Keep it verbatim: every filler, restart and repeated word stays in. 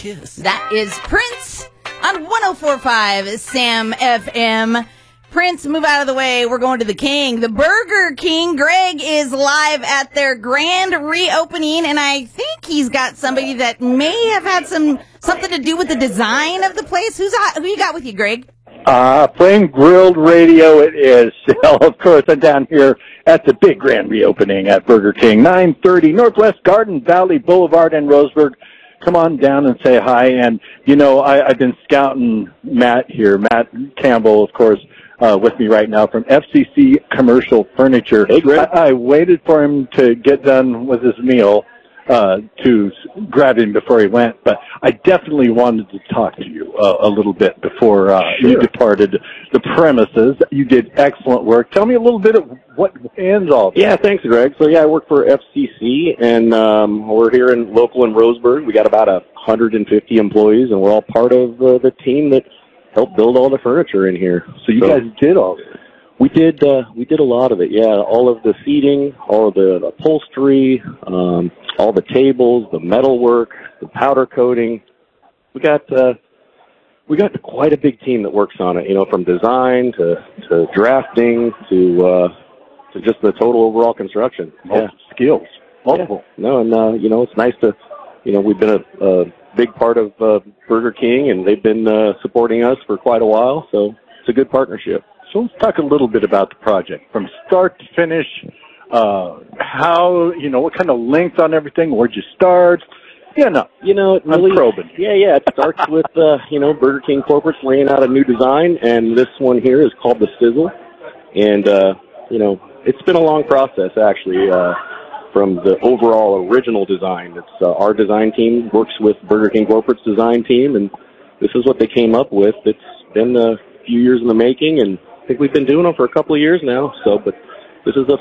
Kiss. That is Prince on one oh four point five Sam F M. Prince, move out of the way. We're going to the King. The Burger King. Greg is live at their grand reopening, and I think he's got somebody that may have had some something to do with the design of the place. Who's who you got with you, Greg? Uh, Flame Grilled Radio it is. Of course, I'm down here at the big grand reopening at Burger King, nine thirty Northwest Garden Valley Boulevard in Roseburg. Come on down and say hi. And, you know, I, I've been scouting Matt here, Matt Campbell, of course, uh, with me right now from F C C Commercial Furniture. Hey, Greg. I, I waited for him to get done with his meal uh, to grab him before he went, but I definitely wanted to talk to you uh, a little bit before uh, Sure. you departed the premises. You did excellent work. Tell me a little bit of what ends all this. Yeah, thanks, Greg. So, yeah, I work for F C C, and um, we're here in local in Roseburg. We got about one hundred fifty employees, and we're all part of uh, the team that helped build all the furniture in here. So you so, guys did all this. We did. Uh, we did a lot of it. Yeah, all of the seating, all of the upholstery, um, all the tables, the metal work, the powder coating. We got uh, we got quite a big team that works on it. You know, from design to to drafting to uh, to just the total overall construction. Multiple yeah. skills, multiple. Yeah. No, and uh, you know, it's nice to, you know, we've been a, a big part of uh, Burger King, and they've been uh, supporting us for quite a while. So it's a good partnership. So let's talk a little bit about the project from start to finish. Uh, how, you know, what kind of length on everything? Where'd you start? Yeah, no. You know, it really, I'm probing. Yeah, yeah. It starts with, uh, you know, Burger King corporate's laying out a new design, and this one here is called the Sizzle. And, uh, you know, it's been a long process, actually, uh, from the overall original design. It's uh, our design team works with Burger King corporate's design team, and this is what they came up with. It's been a few years in the making, and I think we've been doing them for a couple of years now. So, but this is the